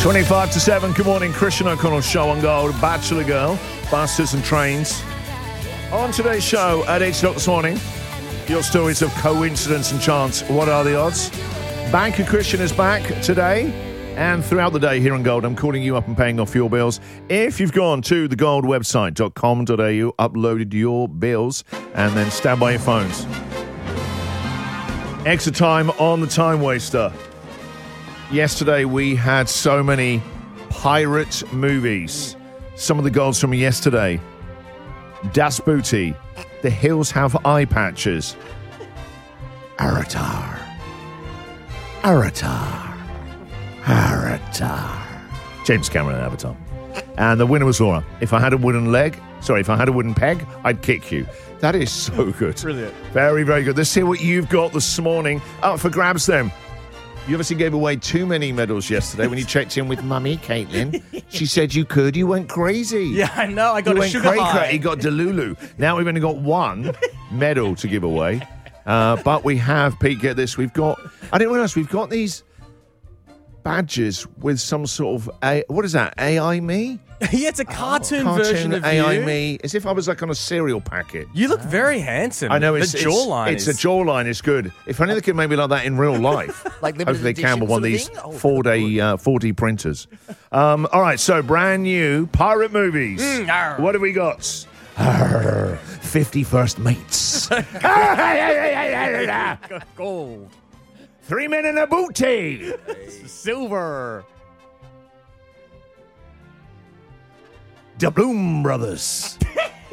25 to 7. Good morning, Christian O'Connell Show on Gold. Bachelor Girl, Buses and Trains. On today's show at 8 o'clock this morning, your stories of coincidence and chance. What are the odds? Banker Christian is back today and throughout the day here on Gold. I'm calling you up and paying off your bills. If you've gone to the Gold website.com.au, uploaded your bills, and then stand by your phones. Extra time on the Time Waster. Yesterday we had so many pirate movies. Some of the goals from yesterday. Das Booty. The Hills Have Eye Patches. Aratar. James Cameron and Avatar. And the winner was Laura. If I had a wooden peg, I'd kick you. That is so good. Brilliant. Very, very good. Let's see what you've got this morning. Up for grabs then. You obviously gave away too many medals yesterday when you checked in with Mummy, Caitlin. She said you could. You went crazy. Yeah, I know. I got you a sugar high. You got Delulu. Now we've only got one medal to give away. But we have, Pete, get this. I didn't realize we've got these badges with some sort of, what is that, AI me? Yeah, it's a cartoon version of AI you. me, as if I was like on a cereal packet. You look very handsome. I know, the jawline. It's a jawline, it's good. If only they could make me like that in real life. Like hopefully they can with one of these thing? Oh, 4D printers. All right, so brand new pirate movies. Arr. What have we got? 51st Mates. Gold. 3 Men in a Booty. Silver. The Bloom Brothers.